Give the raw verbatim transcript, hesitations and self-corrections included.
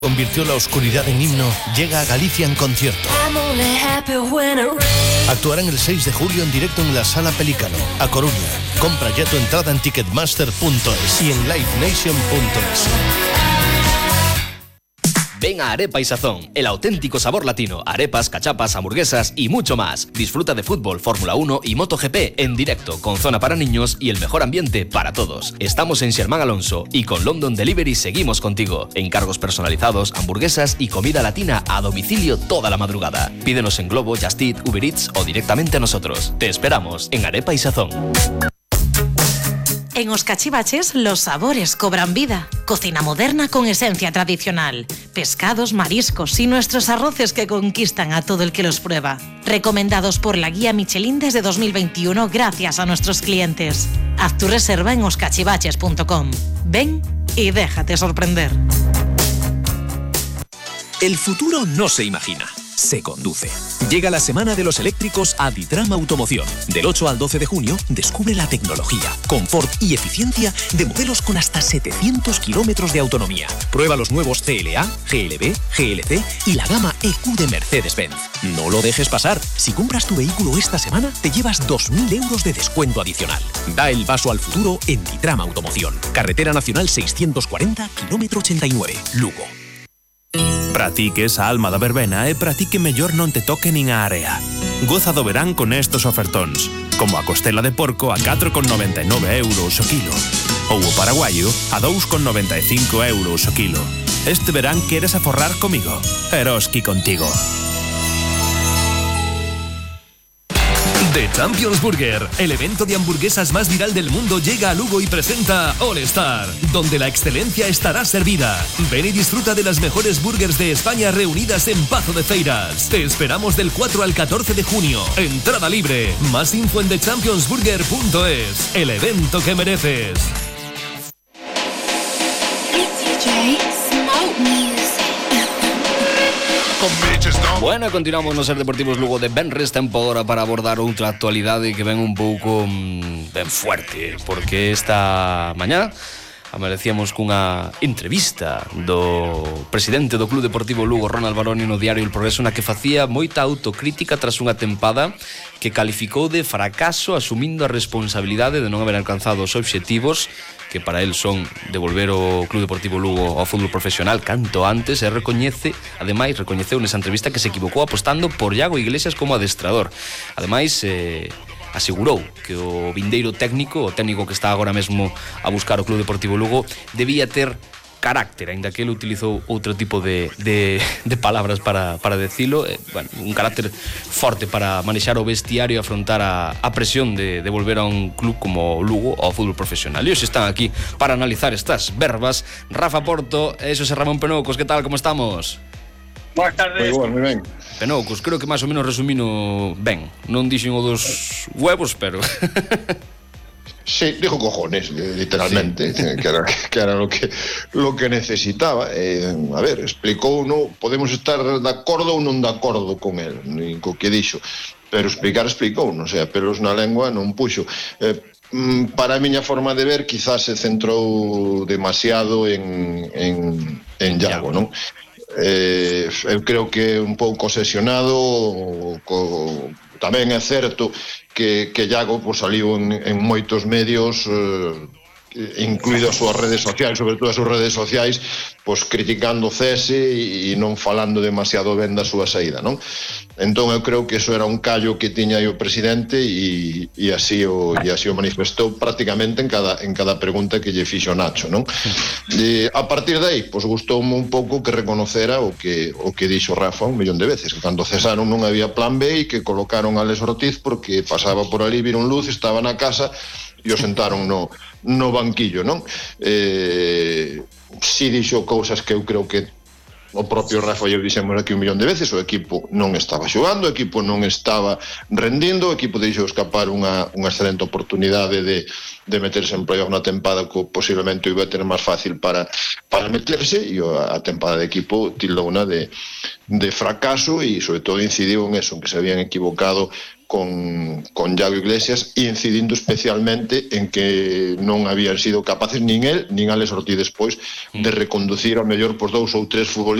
Convirtió la oscuridad en himno, llega a Galicia en concierto. Actuarán el seis de julio en directo en la Sala Pelícano, a Coruña. Compra ya tu entrada en ticketmaster punto es y en live nation punto es. Ven a Arepa y Sazón, el auténtico sabor latino. Arepas, cachapas, hamburguesas y mucho más. Disfruta de fútbol, Fórmula uno y MotoGP en directo, con zona para niños y el mejor ambiente para todos. Estamos en Xermán Alonso y con London Delivery seguimos contigo. Encargos personalizados, hamburguesas y comida latina a domicilio toda la madrugada. Pídenos en Globo, Just Eat, Uber Eats o directamente a nosotros. Te esperamos en Arepa y Sazón. En Os Cachivaches los sabores cobran vida. Cocina moderna con esencia tradicional. Pescados, mariscos y nuestros arroces que conquistan a todo el que los prueba. Recomendados por la guía Michelin desde dos mil veintiuno gracias a nuestros clientes. Haz tu reserva en os cachivaches punto com. Ven y déjate sorprender. El futuro no se imagina, se conduce. Llega la Semana de los Eléctricos a Ditrama Automoción. Del ocho al doce de junio, descubre la tecnología, confort y eficiencia de modelos con hasta setecientos kilómetros de autonomía. Prueba los nuevos C L A, G L B, G L C y la gama E Q de Mercedes-Benz. No lo dejes pasar. Si compras tu vehículo esta semana, te llevas dos mil euros de descuento adicional. Da el paso al futuro en Ditrama Automoción. Carretera Nacional seiscientos cuarenta, kilómetro ochenta y nueve, Lugo. Pratique esa alma da verbena e pratique mellor non te toque nin a area. Goza do verán con estos ofertóns, como a costela de porco a catro con noventa e nove euros o kilo, ou o paraguayo a dous con noventa e cinco euros o kilo. Este verán queres aforrar comigo? Eroski contigo. The Champions Burger, el evento de hamburguesas más viral del mundo, llega a Lugo y presenta All Star, donde la excelencia estará servida. Ven y disfruta de las mejores burgers de España reunidas en Pazo de Feiras. Te esperamos del cuatro al catorce de junio. Entrada libre. Más info en the champions burger punto es. El evento que mereces. Bueno, continuamos no Ser Deportivos Lugo de Benres, tempo agora para abordar outra actualidade que ven un pouco mmm, ben fuerte, porque esta mañá amanecíamos cunha entrevista do presidente do Club Deportivo Lugo, Ronald Baroni, no diario El Progreso, na que facía moita autocrítica tras unha tempada que calificou de fracaso, asumindo a responsabilidade de non haber alcanzado os obxectivos que para él son devolver o Club Deportivo Lugo ao fútbol profesional canto antes, e recoñece, ademais, recoñeceu nesa entrevista que se equivocou apostando por Iago Iglesias como adestrador. Ademais, eh, asegurou que o vindeiro técnico, o técnico que está agora mesmo a buscar o Club Deportivo Lugo, debía ter carácter, aínda que ele utilizou outro tipo de, de, de palabras para, para decilo, eh, bueno, un carácter forte para manexar o vestiario e afrontar a, a presión de, de volver a un club como Lugo ao fútbol profesional. E hoxe están aquí para analizar estas verbas Rafa Porto e Xosé Ramón Penoucos. Que tal, como estamos? Boas tardes. Moi bon, moi ben. Penoucos, creo que máis ou menos resumino ben. Non dixen o dos huevos, pero... Sí, dijo cojones, literalmente, sí. que, era, que era lo que lo que necesitaba. Eh, a ver, explicou, no, podemos estar de acordo ou non de acordo con el, nin co que dixo, pero explicar explicou, non sei, pelos na lengua non puxo. Eh, para a miña forma de ver, quizás se centrou demasiado en, en, en Iago, non? Eh, eu creo que un pouco obsesionado co, tamén é certo que, que Iago pues, saliu en, en moitos medios eh, incluído as súas redes sociais, sobre todo as súas redes sociais, pois criticando o cese e non falando demasiado ben da súa saída, non? Entón eu creo que eso era un callo que tiña aí o presidente e, e así o e así o manifestou prácticamente en cada en cada pregunta que lle fixo Nacho, non? E a partir de aí, pois gustoume un pouco que reconocera o que o que dixo Rafa un millón de veces, que cando cesaron non había plan B e que colocaron a Alex Ortiz porque pasaba por ali, viron luz, estaba na casa e o sentaron no, no banquillo, non? Eh, si dixo cousas que eu creo que o propio Rafa e eu dixemos aquí un millón de veces, o equipo non estaba xogando, o equipo non estaba rendindo, o equipo deixou escapar unha, unha excelente oportunidade de, de meterse en playoff na tempada que posiblemente iba a ter máis fácil para, para meterse, e a, a tempada de equipo tildou unha de, de fracaso e sobre todo incidiu en eso, en que se habían equivocado con, con Iago Iglesias, incidindo especialmente en que non habían sido capaces nin el nin Alex Ortiz despois de reconducir ao mellor por dous ou tres futbolistas